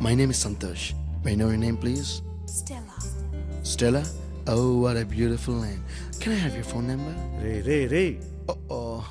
My name is Santosh. May I know your name, please? Stella. Stella? Oh, what a beautiful name. Can I have your phone number? Ray. Uh-oh.